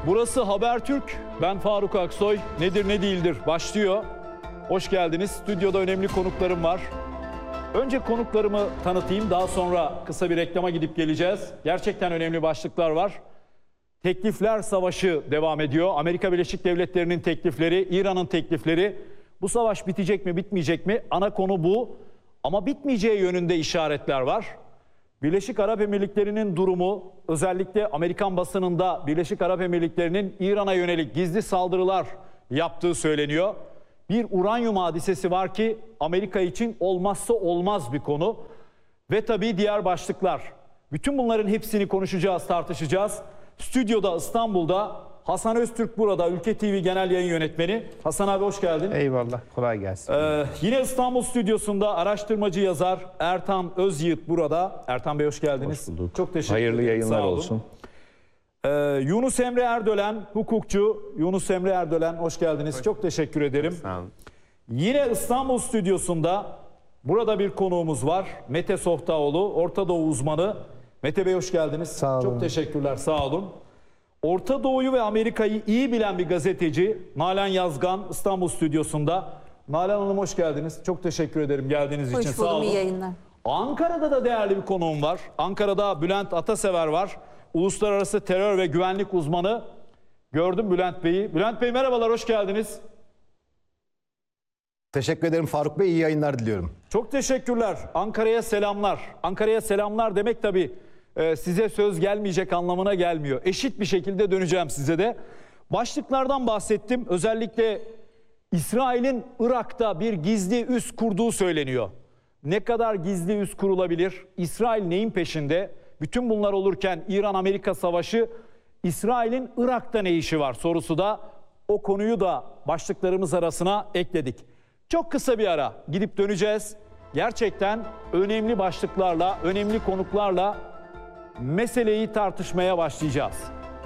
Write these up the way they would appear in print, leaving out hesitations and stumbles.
Burası Habertürk. Ben Faruk Aksoy. Nedir ne değildir başlıyor. Hoş geldiniz. Stüdyoda önemli konuklarım var. Önce konuklarımı tanıtayım. Daha sonra kısa bir reklama gidip geleceğiz. Gerçekten önemli başlıklar var. Teklifler savaşı devam ediyor. Amerika Birleşik Devletleri'nin teklifleri, İran'ın teklifleri. Bu savaş bitecek mi, bitmeyecek mi? Ana konu bu. Ama bitmeyeceği yönünde işaretler var. Birleşik Arap Emirlikleri'nin durumu, özellikle Amerikan basınında Birleşik Arap Emirlikleri'nin İran'a yönelik gizli saldırılar yaptığı söyleniyor. Bir uranyum hadisesi var ki Amerika için olmazsa olmaz bir konu. Ve tabii diğer başlıklar. Bütün bunların hepsini konuşacağız, tartışacağız. Stüdyoda İstanbul'da Hasan Öztürk burada, Ülke TV Genel Yayın Yönetmeni. Hasan abi hoş geldin. Eyvallah, kolay gelsin. Yine İstanbul Stüdyosu'nda araştırmacı yazar Ertan Özyiğit burada. Ertan Bey hoş geldiniz. Hoş bulduk. Çok teşekkür ederim. Hayırlı yayınlar Sağ olun. olsun. Yunus Emre Erdölen, hukukçu. Yunus Emre Erdölen hoş geldiniz. Çok teşekkür ederim. Sağ olun. Yine İstanbul Stüdyosu'nda burada bir konuğumuz var. Mete Sohtaoğlu, Orta Doğu uzmanı. Mete Bey hoş geldiniz. Sağ olun. Çok teşekkürler, sağ olun. Orta Doğu'yu ve Amerika'yı iyi bilen bir gazeteci Nalan Yazgan İstanbul Stüdyosu'nda. Nalan Hanım hoş geldiniz. Çok teşekkür ederim geldiğiniz için. Hoş buldum, sağ olun. iyi yayınlar. Ankara'da da değerli bir konuğum var. Ankara'da Bülent Atasever var. Uluslararası terör ve güvenlik uzmanı. Gördüm Bülent Bey'i. Bülent Bey merhabalar, hoş geldiniz. Teşekkür ederim Faruk Bey. İyi yayınlar diliyorum. Çok teşekkürler. Ankara'ya selamlar. Ankara'ya selamlar demek tabii size söz gelmeyecek anlamına gelmiyor. Eşit bir şekilde döneceğim size de. Başlıklardan bahsettim. Özellikle İsrail'in Irak'ta bir gizli üs kurduğu söyleniyor. Ne kadar gizli üs kurulabilir? İsrail neyin peşinde? Bütün bunlar olurken İran-Amerika savaşı, İsrail'in Irak'ta ne işi var sorusu da, o konuyu da başlıklarımız arasına ekledik. Çok kısa bir ara gidip döneceğiz. Gerçekten önemli başlıklarla, önemli konuklarla meseleyi tartışmaya başlayacağız.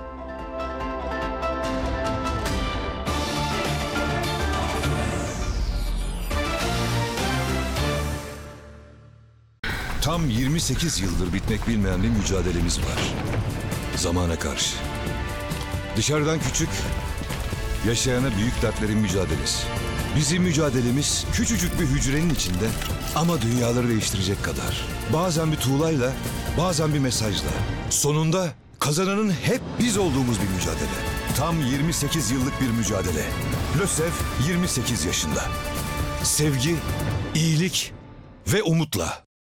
Tam 28 yıldır bitmek bilmeyen bir mücadelemiz var. Zamana karşı. Dışarıdan küçük, yaşayana büyük dertlerin mücadelesi. Bizim mücadelemiz küçücük bir hücrenin içinde ama dünyaları değiştirecek kadar. Bazen bir tuğlayla, bazen bir mesajla. Sonunda kazananın hep biz olduğumuz bir mücadele. Tam 28 yıllık bir mücadele. LÖSEV 28 yaşında. Sevgi, iyilik ve umutla.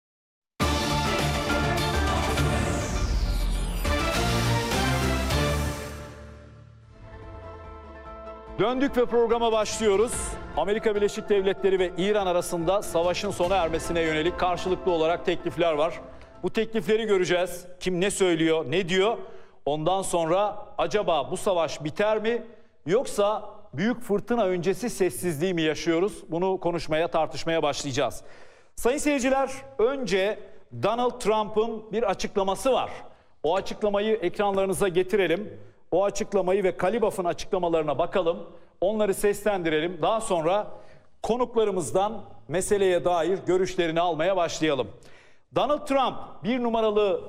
Döndük ve programa başlıyoruz. Amerika Birleşik Devletleri ve İran arasında savaşın sona ermesine yönelik karşılıklı olarak teklifler var. Bu teklifleri göreceğiz. Kim ne söylüyor, ne diyor? Ondan sonra acaba bu savaş biter mi? Yoksa büyük fırtına öncesi sessizliği mi yaşıyoruz? Bunu konuşmaya, tartışmaya başlayacağız. Sayın seyirciler, önce Donald Trump'ın bir açıklaması var. O açıklamayı ekranlarınıza getirelim. O açıklamayı ve Kalibaf'ın açıklamalarına bakalım. Onları seslendirelim. Daha sonra konuklarımızdan meseleye dair görüşlerini almaya başlayalım. Donald Trump, bir numaralı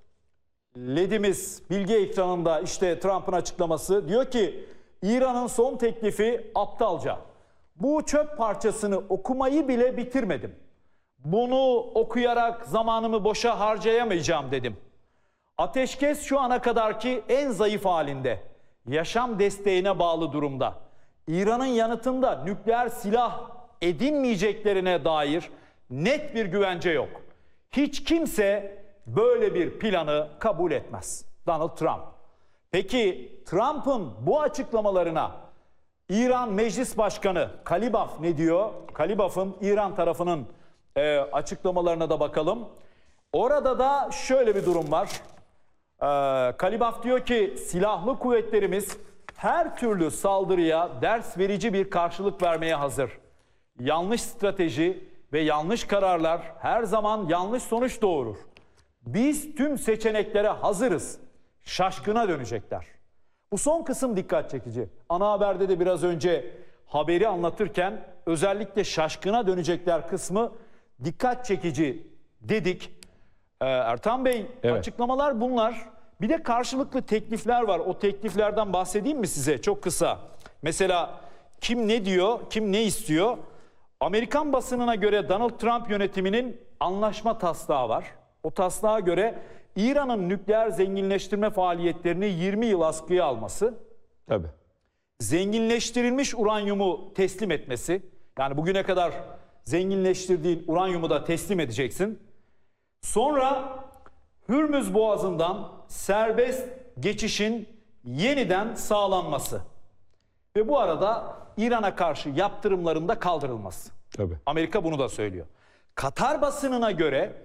ledimiz bilgi ekranında, işte Trump'ın açıklaması. Diyor ki İran'ın son teklifi aptalca. Bu çöp parçasını okumayı bile bitirmedim. Bunu okuyarak zamanımı boşa harcayamayacağım dedim. Ateşkes şu ana kadarki en zayıf halinde. Yaşam desteğine bağlı durumda. İran'ın yanıtında nükleer silah edinmeyeceklerine dair net bir güvence yok. Hiç kimse böyle bir planı kabul etmez. Donald Trump. Peki Trump'ın bu açıklamalarına İran Meclis Başkanı Kalibaf ne diyor? Kalibaf'ın İran tarafının açıklamalarına da bakalım. Orada da şöyle bir durum var. Kalibaf diyor ki silahlı kuvvetlerimiz her türlü saldırıya ders verici bir karşılık vermeye hazır. Yanlış strateji ve yanlış kararlar her zaman yanlış sonuç doğurur. Biz tüm seçeneklere hazırız. Şaşkına dönecekler. Bu son kısım dikkat çekici. Ana haberde de biraz önce haberi anlatırken özellikle şaşkına dönecekler kısmı dikkat çekici dedik. Ertan Bey, Evet. Açıklamalar bunlar. Bir de karşılıklı teklifler var. O tekliflerden bahsedeyim mi size? Çok kısa. Mesela kim ne diyor, kim ne istiyor? Amerikan basınına göre Donald Trump yönetiminin anlaşma taslağı var. O taslağa göre İran'ın nükleer zenginleştirme faaliyetlerini 20 yıl askıya alması, Tabii. zenginleştirilmiş uranyumu teslim etmesi, yani bugüne kadar zenginleştirdiğin uranyumu da teslim edeceksin. Sonra Hürmüz Boğazı'ndan serbest geçişin yeniden sağlanması ve bu arada İran'a karşı yaptırımların da kaldırılması. Tabii. Amerika bunu da söylüyor. Katar basınına göre